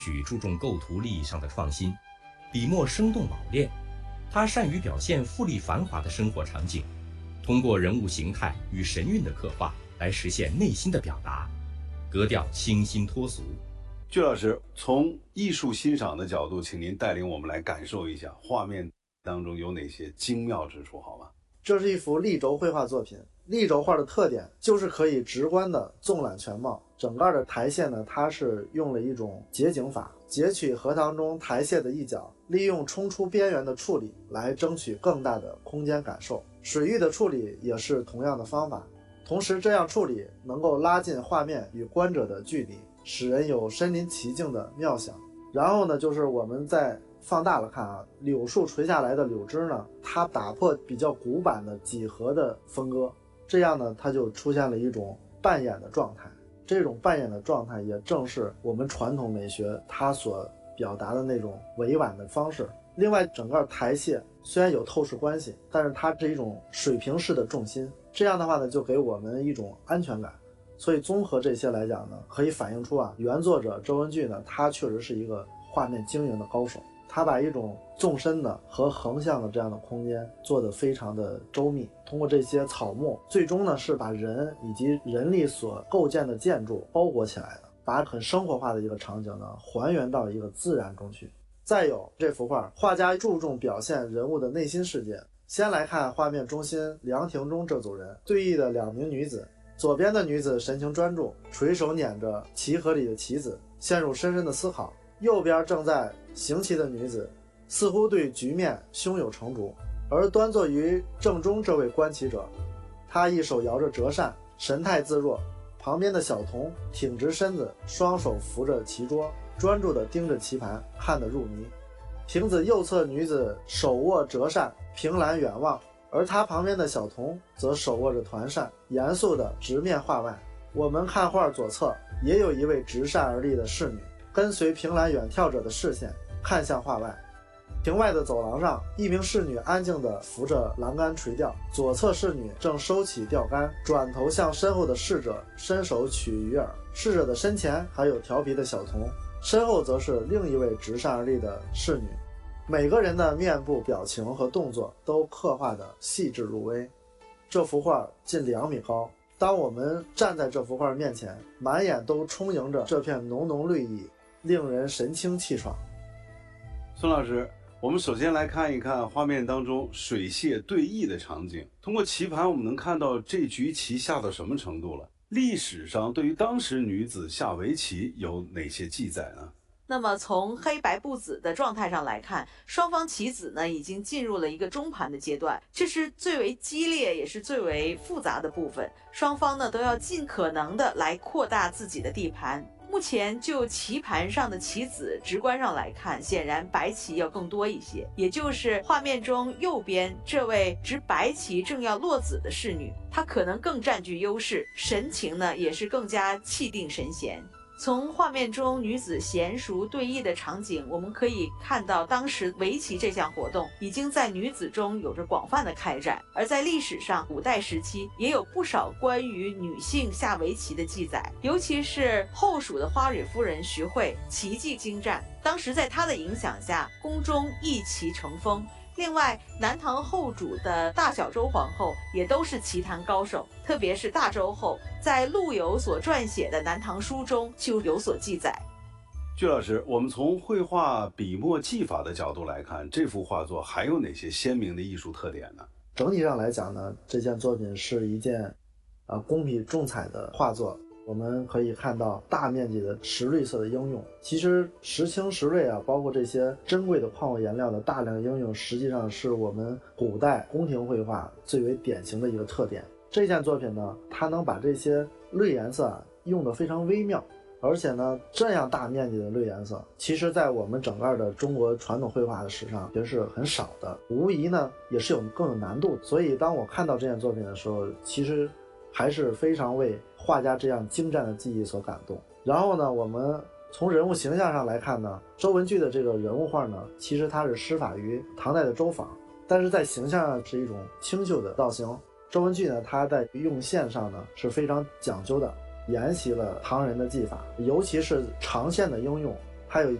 许注重构图立意上的创新，笔墨生动老练。他善于表现富丽繁华的生活场景，通过人物形态与神韵的刻画来实现内心的表达，格调清新脱俗。 具老师，从艺术欣赏的角度，请您带领我们来感受一下画面当中有哪些精妙之处，好吗？ 这是一幅立轴绘画作品。立轴画的特点就是可以直观的纵览全貌，整个的台线呢，它是用了一种截景法，截取荷塘中台榭的一角，利用冲出边缘的处理来争取更大的空间感受。水域的处理也是同样的方法，同时这样处理能够拉近画面与观者的距离，使人有身临其境的妙想。然后呢，就是我们在放大了看啊，柳树垂下来的柳枝呢，它打破比较古板的几何的分割，这样呢，它就出现了一种扮演的状态。这种扮演的状态也正是我们传统美学它所表达的那种委婉的方式。另外，整个台榭虽然有透视关系，但是它是一种水平式的重心，这样的话呢，就给我们一种安全感。所以综合这些来讲呢，可以反映出啊，原作者周文炬呢，他确实是一个画面经营的高手。他把一种纵深的和横向的这样的空间做得非常的周密，通过这些草木，最终呢是把人以及人力所构建的建筑包裹起来的，把很生活化的一个场景呢还原到一个自然中去。再有这幅画，画家注重表现人物的内心世界。先来看画面中心凉亭中这组人，对弈的两名女子，左边的女子神情专注，垂手捻着棋盒里的棋子，陷入深深的思考。右边正在行棋的女子似乎对局面胸有成竹，而端坐于正中这位观棋者，他一手摇着折扇，神态自若，旁边的小童挺直身子，双手扶着棋桌，专注地盯着棋盘，看得入迷。亭子右侧女子手握折扇，凭栏远望，而他旁边的小童则手握着团扇，严肃地直面画外。我们看画左侧也有一位执扇而立的侍女，跟随凭栏远眺者的视线看向画外。亭外的走廊上，一名侍女安静地扶着栏杆垂钓，左侧侍女正收起钓竿，转头向身后的侍者伸手取鱼饵。侍者的身前还有调皮的小童，身后则是另一位执扇而立的侍女。每个人的面部表情和动作都刻画得细致入微。这幅画近2米高，当我们站在这幅画面前，满眼都充盈着这片浓浓绿意，令人神清气爽。 孙老师，我们首先来看一看画面当中水榭对弈的场景。通过棋盘，我们能看到这局棋下到什么程度了？历史上对于当时女子下围棋有哪些记载呢？ 那么从黑白不子的状态上来看，双方棋子呢已经进入了一个中盘的阶段，这是最为激烈也是最为复杂的部分。双方呢都要尽可能的来扩大自己的地盘。目前就棋盘上的棋子直观上来看，显然白棋要更多一些，也就是画面中右边这位执白棋正要落子的侍女，她可能更占据优势，神情呢也是更加气定神闲。从画面中女子娴熟对弈的场景，我们可以看到当时围棋这项活动已经在女子中有着广泛的开展，而在历史上古代时期也有不少关于女性下围棋的记载，尤其是后蜀的花蕊夫人徐惠棋技精湛，当时在她的影响下，宫中弈棋成风。另外，南唐后主的大小周皇后也都是棋坛高手，特别是大周后，在陆游所撰写的《南唐书》中就有所记载。 具老师，我们从绘画笔墨技法的角度来看，这幅画作还有哪些鲜明的艺术特点呢？ 整体上来讲呢，这件作品是一件工笔重彩的画作。我们可以看到大面积的石绿色的应用，其实石青石锐啊，包括这些珍贵的矿物颜料的大量应用，实际上是我们古代宫廷绘画最为典型的一个特点。这件作品呢，它能把这些绿颜色用得非常微妙，而且呢，这样大面积的绿颜色，其实在我们整个的中国传统绘画的史上也是很少的，无疑呢也是更有难度。所以当我看到这件作品的时候，其实还是非常为画家这样精湛的技艺所感动。然后呢，我们从人物形象上来看呢，周文炬的这个人物画呢，其实它是师法于唐代的周昉，但是在形象上是一种清秀的造型。周文炬呢，他在用线上呢是非常讲究的，沿袭了唐人的技法，尤其是长线的应用， 还有